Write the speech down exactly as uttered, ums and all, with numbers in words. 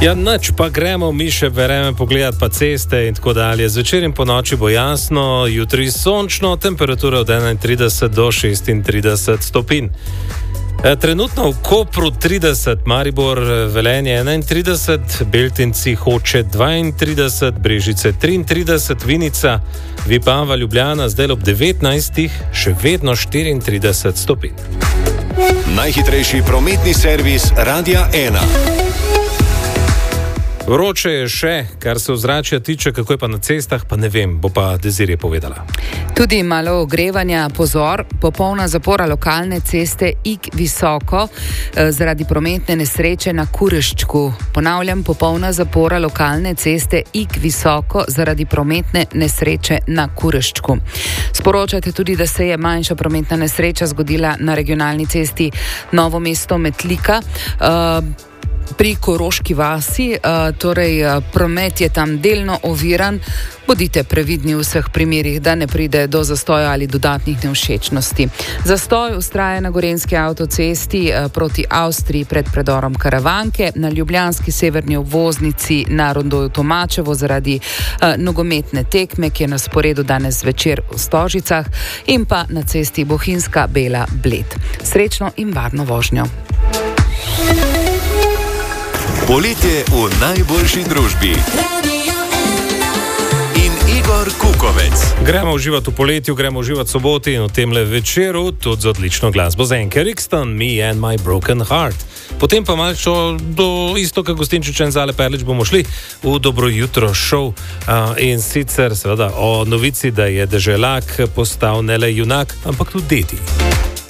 Ja, nič, pa gremo mi še vreme pogledati pa ceste in tako dalje. Zvečer in po noči bo jasno, jutri sončno, temperatura od enaintrideset do šestintrideset stopinj. Trenutno v Kopru trideset, Maribor, Velenje enaintrideset, Beltinci, Hoče dvaintrideset, Brežice triintrideset, Vinica, Vipava, Ljubljana, zdaj ob devetnajstih, še vedno štiriintrideset stopinj. Najhitrejši prometni servis Radia ena. Vroče je še, kar se ozračja tiče, kako je pa na cestah, pa ne vem, bo pa Dezirje povedala. Tudi malo ogrevanja, pozor, popolna zapora lokalne ceste Ig visoko eh, zaradi prometne nesreče na Kureščku. Ponavljam, popolna zapora lokalne ceste Ig visoko zaradi prometne nesreče na Kureščku. Sporočate tudi, da se je manjša prometna nesreča zgodila na regionalni cesti Novo mesto-Metlika. Eh, Pri Koroški vasi, torej promet je tam delno oviran. Bodite previdni v vseh primerih, da ne pride do zastoja ali dodatnih nevšečnosti. Zastoj vztraja na gorenjski avtocesti proti Avstriji pred predorom Karavanke, na ljubljanski severni obvoznici na rondoju Tomačevo zaradi uh, nogometne tekme, ki je na sporedu danes zvečer v Stožicah, in pa na cesti Bohinjska Bela Bled. Srečno in varno vožnjo. Poletje v najboljši družbi. In Igor Kukovec. Gremo uživati v poletju, gremo uživati v soboti in v temle večeru, tudi z odlično glasbo za Enke Rikston, Me and My Broken Heart. Potem pa malčo do isto, kot Gostinčič in Zale Perlič, bomo šli v Dobro jutro šov uh, in sicer seveda o novici, da je deželak postal ne le junak, ampak tudi dedi.